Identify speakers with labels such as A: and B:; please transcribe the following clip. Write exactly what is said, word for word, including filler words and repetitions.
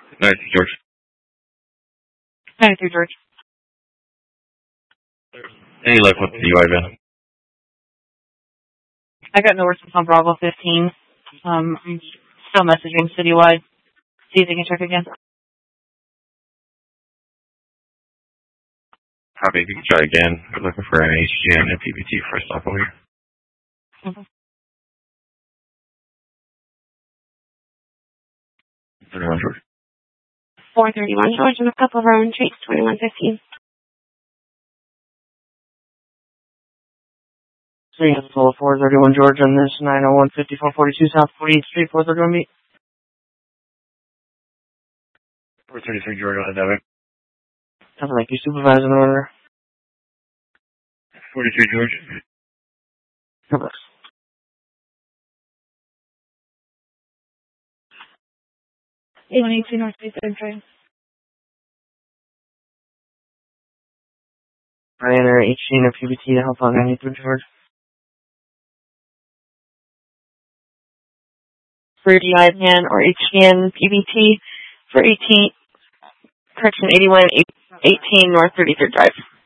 A: ninety-three, George.
B: ninety-three, George.
A: Any luck with the D U I van?
B: I got no response on Bravo fifteen. Um, I'm still messaging citywide. See if they can check again.
A: Copy, if you can try again. We're looking for an H G N and P B T for a stop over here.
B: Mm-hmm.
A: thirty-one, George.
C: four thirty-one, George, and a couple of our own treats, twenty-one fifteen.
D: Seeing a full four thirty-one, George, on this nine oh one fifty-four forty-two South forty-eighth Street, four thirty-one meet.
A: four thirty-three, George, on the debit.
D: Have like you supervise an order.
A: forty-three, George.
D: Correct.
C: one eighteen North third Drive.
D: Ryan or H G N or P B T to help out ninety-three, George.
C: For D I van or H G N P B T for eighteen, correction, eighty-one eighteen North thirty-third Drive.